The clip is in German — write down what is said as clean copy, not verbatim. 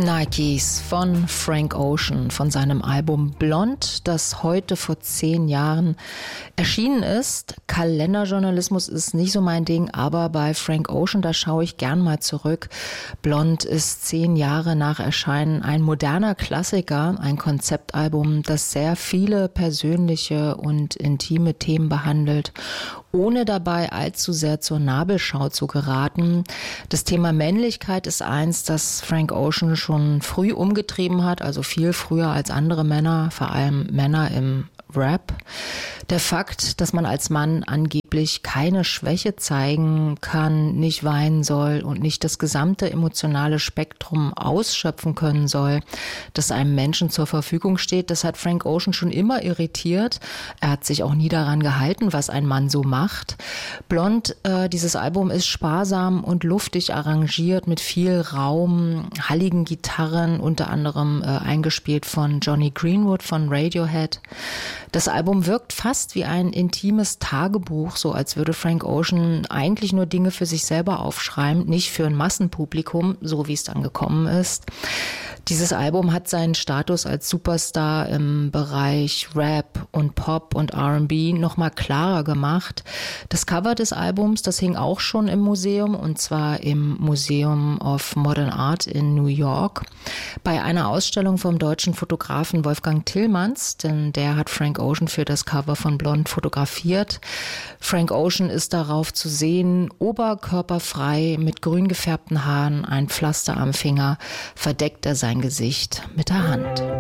Nikes von Frank Ocean von seinem Album Blonde, das heute vor 10 Jahren erschienen ist. Kalenderjournalismus ist nicht so mein Ding, aber bei Frank Ocean, da schaue ich gern mal zurück. Blonde ist 10 Jahre nach Erscheinen ein moderner Klassiker, ein Konzeptalbum, das sehr viele persönliche und intime Themen behandelt, ohne dabei allzu sehr zur Nabelschau zu geraten. Das Thema Männlichkeit ist eins, das Frank Ocean schon früh umgetrieben hat, also viel früher als andere Männer, vor allem Männer im Rap. Der Fakt, dass man als Mann angeblich keine Schwäche zeigen kann, nicht weinen soll und nicht das gesamte emotionale Spektrum ausschöpfen können soll, das einem Menschen zur Verfügung steht, das hat Frank Ocean schon immer irritiert. Er hat sich auch nie daran gehalten, was ein Mann so macht. Blonde, dieses Album ist sparsam und luftig arrangiert mit viel Raum, halligen Gitarren, unter anderem eingespielt von Johnny Greenwood von Radiohead. Das Album wirkt fast wie ein intimes Tagebuch, so als würde Frank Ocean eigentlich nur Dinge für sich selber aufschreiben, nicht für ein Massenpublikum, so wie es dann gekommen ist. Dieses Album hat seinen Status als Superstar im Bereich Rap und Pop und R&B nochmal klarer gemacht. Das Cover des Albums, das hing auch schon im Museum, und zwar im Museum of Modern Art in New York, bei einer Ausstellung vom deutschen Fotografen Wolfgang Tillmanns, denn der hat Frank Ocean für das Cover von Blonde fotografiert. Frank Ocean ist darauf zu sehen, oberkörperfrei, mit grün gefärbten Haaren, ein Pflaster am Finger, verdeckt er sein Gesicht mit der Hand.